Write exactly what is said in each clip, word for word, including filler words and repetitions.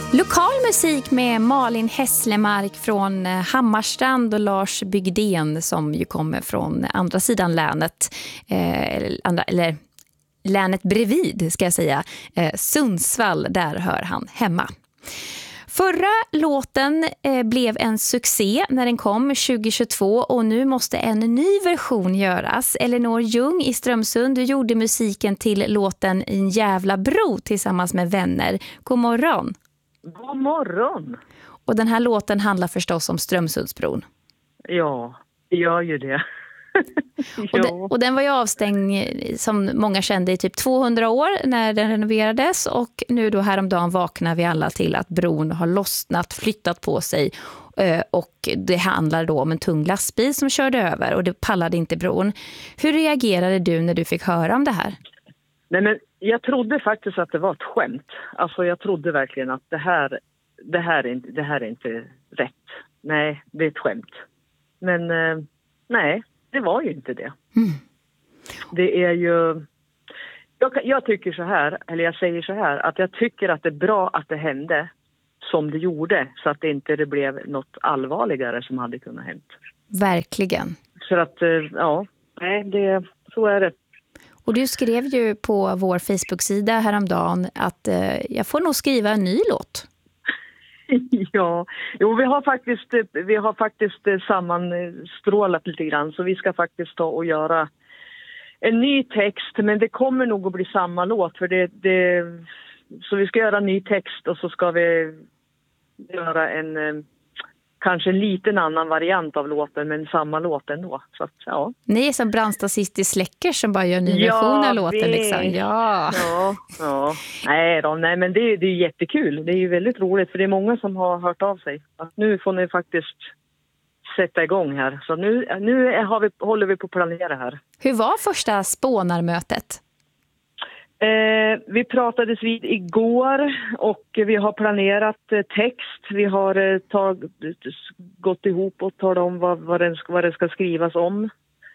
Lokal musik med Malin Hässlemark från Hammarstrand och Lars Bygden som ju kommer från andra sidan länet. Eh, andra, eller länet bredvid ska jag säga. Eh, Sundsvall, där hör han hemma. Förra låten eh, blev en succé när den kom tjugohundratjugotvå och nu måste en ny version göras. Elinor Ljung i Strömsund, du gjorde musiken till låten En jävla bro tillsammans med vänner. God morgon! God morgon! Och den här låten handlar förstås om Strömsundsbron. Ja, det gör ju det. och, den, och den var ju avstängd som många kände i typ tvåhundra år när den renoverades. Och nu då häromdagen vaknar vi alla till att bron har lossnat, flyttat på sig. Och det handlar då om en tung lastbil som körde över och det pallade inte bron. Hur reagerade du när du fick höra om det här? Nej, men jag trodde faktiskt att det var ett skämt. Alltså jag trodde verkligen att det här, det här, är, inte, det här är inte rätt. Nej, det är ett skämt. Men eh, nej, det var ju inte det. Mm. Det är ju... Jag, jag tycker så här, eller jag säger så här, att jag tycker att det är bra att det hände som det gjorde. Så att det inte det blev något allvarligare som hade kunnat hänt. Verkligen. Så att, eh, ja, nej, det, så är det. Och du skrev ju på vår Facebook-sida häromdagen att eh, jag får nog skriva en ny låt. Ja, jo, vi har faktiskt, vi har faktiskt sammanstrålat lite grann så vi ska faktiskt ta och göra en ny text, men det kommer nog att bli samma låt för det, det så vi ska göra en ny text och så ska vi göra en kanske en liten annan variant av låten men samma låt ändå. Så att, ja. Ni är som brandstasister Släcker som bara gör en ny ja, version av låten det... liksom. Ja, ja, ja. Nej, då, nej men det, det är jättekul. Det är ju väldigt roligt för det är många som har hört av sig. Att nu får ni faktiskt sätta igång här. Så nu, nu har vi, håller vi på att planera här. Hur var första spånarmötet? Eh, vi pratades vid igår och vi har planerat eh, text. Vi har eh, tag, gått ihop och talat om vad, vad, den, vad det ska skrivas om.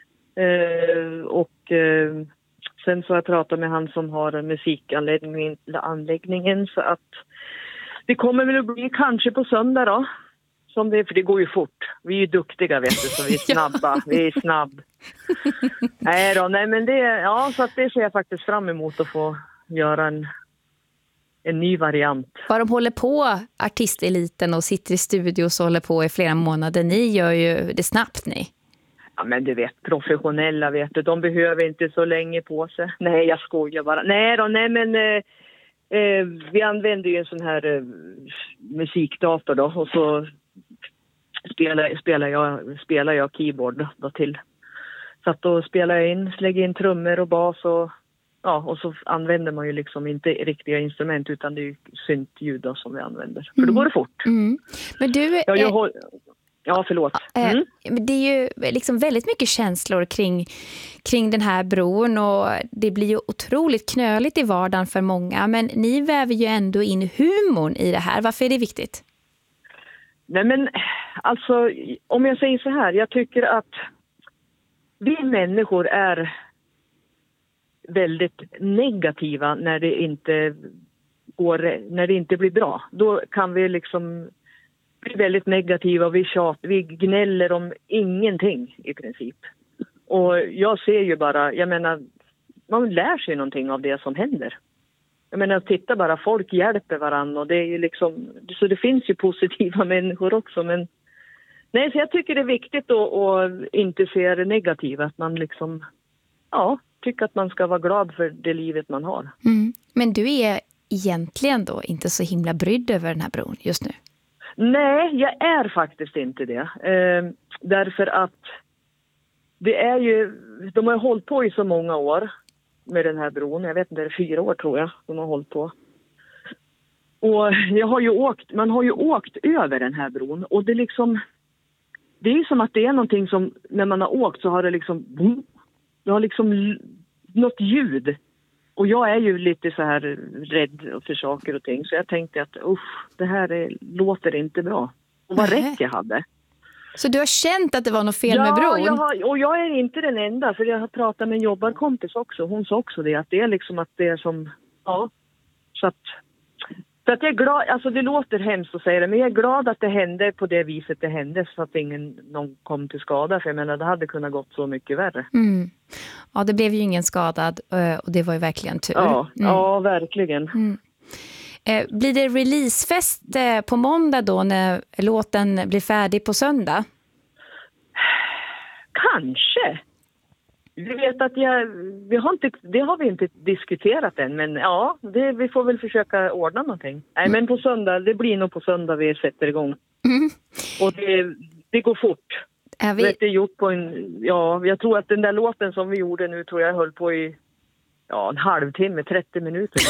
Eh, och eh, sen så har jag pratat med han som har musikanläggningen anläggningen, så att det kommer väl att bli kanske på söndag då. Som det, för det går ju fort. Vi är ju duktiga vet du, så vi är snabba. Vi är snabb. Nej då, nej men det, ja, så att det ser jag faktiskt fram emot att få göra en, en ny variant. Vad de håller på, artisteliten och sitter i studio och så håller på i flera månader. Ni gör ju det snabbt ni. Ja men du vet, professionella vet du, de behöver inte så länge på sig. Nej, jag skojar bara. Nej då, nej men... Eh, eh, vi använder ju en sån här eh, musikdator då och så spelar, spelar, jag, spelar jag keyboard då till. Så att då spelar jag in, lägger in trummor och bas och ja, och så använder man ju liksom inte riktiga instrument utan det är ju syntljud då som vi använder. För då går det fort. Mm. Men du... Ja, jag håll... ja förlåt. Mm. Eh, det är ju liksom väldigt mycket känslor kring, kring den här bron och det blir ju otroligt knöligt i vardagen för många. Men ni väver ju ändå in humorn i det här. Varför är det viktigt? Nej men alltså om jag säger så här, jag tycker att vi människor är väldigt negativa när det inte går, när det inte blir bra. Då kan vi liksom bli väldigt negativa och vi tjat, vi gnäller om ingenting i princip. Och jag ser ju bara, jag menar, man lär sig någonting av det som händer. Jag menar, titta bara, folk hjälper varandra och det är ju liksom, så det finns ju positiva människor också, men nej, så jag tycker det är viktigt att, att inte se det negativa, att man liksom, ja, tycker att man ska vara glad för det livet man har. Mm. Men du är egentligen då inte så himla brydd över den här bron just nu? Nej, jag är faktiskt inte det. Eh, därför att det är ju, de har hållit på i så många år med den här bron. Jag vet inte, det är fyra år tror jag de har hållit på. Och jag har ju åkt, man har ju åkt över den här bron och det liksom, det är som att det är någonting som, när man har åkt så har det liksom, det har liksom något ljud. Och jag är ju lite så här rädd för saker och ting. Så jag tänkte att usch, det här är, låter inte bra. Och vad rätt jag hade. Så du har känt att det var något fel ja, med bron? Ja, och jag är inte den enda. För jag har pratat med en jobbarkompis också. Hon sa också det. Att det är liksom att det är som, ja. Så att, Så att jag är glad, alltså det låter hemskt att säga det, men jag är glad att det hände på det viset det hände, så att ingen någon kom till skada, för jag menar det hade kunnat gått så mycket värre. Mm. Ja, det blev ju ingen skadad och det var ju verkligen tur. Ja, mm. ja verkligen. Mm. Eh, blir det releasefest eh, på måndag då när låten blir färdig på söndag? Kanske. Vi vet att jag, vi har inte, det har vi inte diskuterat än, men ja, det, vi får väl försöka ordna någonting. Nej, men på söndag, det blir nog på söndag vi sätter igång. Mm. Och det, det går fort. Är vi... Det är gjort på en, ja, jag tror att den där låten som vi gjorde nu tror jag höll på i ja, en halvtimme, trettio minuter.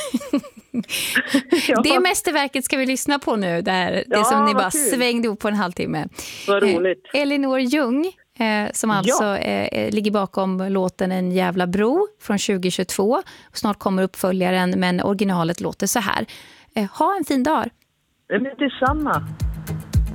Ja. Det mästerverket ska vi lyssna på nu, där, det Ja, som ni bara kul. Svängde upp på en halvtimme. Vad roligt. Eh, Elinor Ljung, eh, som alltså Ja. eh, ligger bakom låten En jävla bro från tjugo tjugotvå. Snart kommer uppföljaren, men originalet låter så här. Eh, ha en fin dag. Men detsamma.